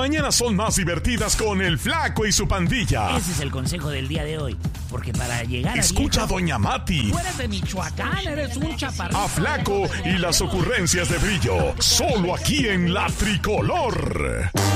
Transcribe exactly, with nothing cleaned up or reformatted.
mañanas son más divertidas con el Flaco y su pandilla. Ese es el consejo del día de hoy. Porque para llegar a Escucha viejo, a Doña Mati. Tú eres de Michoacán, eres un chaparrito. A Flaco y las ocurrencias de Brillo. Solo aquí en La Tricolor.